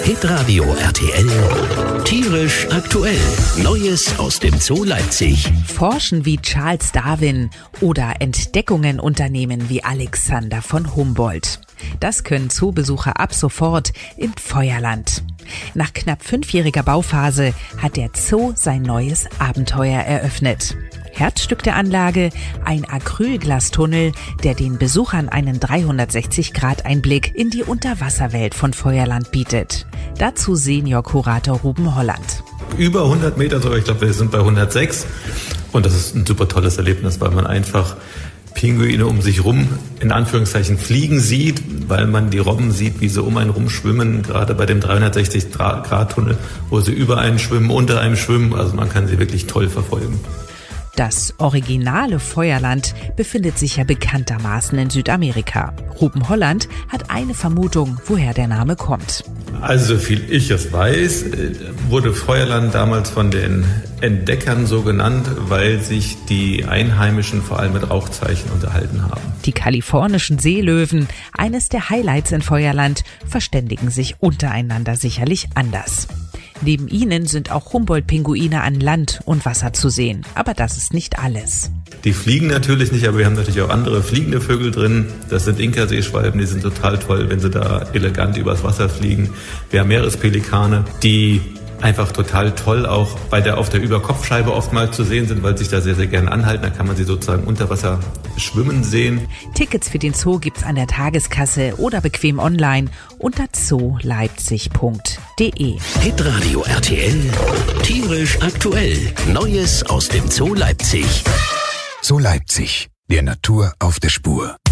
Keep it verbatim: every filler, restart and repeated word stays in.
Hitradio R T L, tierisch aktuell. Neues aus dem Zoo Leipzig. Forschen wie Charles Darwin oder Entdeckungen unternehmen wie Alexander von Humboldt. Das können Zoobesucher ab sofort im Feuerland. Nach knapp fünfjähriger Bauphase hat der Zoo sein neues Abenteuer eröffnet. Herzstück der Anlage, ein Acrylglastunnel, der den Besuchern einen dreihundertsechzig Grad Einblick in die Unterwasserwelt von Feuerland bietet. Dazu Senior-Kurator Ruben Holland. Über hundert Meter sogar, ich glaube, wir sind bei hundertsechs. Und das ist ein super tolles Erlebnis, weil man einfach Pinguine um sich rum, in Anführungszeichen, fliegen sieht, weil man die Robben sieht, wie sie um einen rum schwimmen, gerade bei dem dreihundertsechzig Grad Tunnel, wo sie über einen schwimmen, unter einem schwimmen. Also man kann sie wirklich toll verfolgen. Das originale Feuerland befindet sich ja bekanntermaßen in Südamerika. Ruben Holland hat eine Vermutung, woher der Name kommt. Also, soviel ich es weiß, wurde Feuerland damals von den Entdeckern so genannt, weil sich die Einheimischen vor allem mit Rauchzeichen unterhalten haben. Die kalifornischen Seelöwen, eines der Highlights in Feuerland, verständigen sich untereinander sicherlich anders. Neben ihnen sind auch Humboldt-Pinguine an Land und Wasser zu sehen. Aber das ist nicht alles. Die fliegen natürlich nicht, aber wir haben natürlich auch andere fliegende Vögel drin. Das sind Inka-Seeschwalben, die sind total toll, wenn sie da elegant übers Wasser fliegen. Wir haben Meerespelikane, die einfach total toll auch bei der auf der Überkopfscheibe oftmals zu sehen sind, weil sich da sehr, sehr gerne anhalten. Da kann man sie sozusagen unter Wasser schwimmen sehen. Tickets für den Zoo gibt's an der Tageskasse oder bequem online unter zoo leipzig punkt de. Hitradio R T L, tierisch aktuell. Neues aus dem Zoo Leipzig. Zoo Leipzig, der Natur auf der Spur.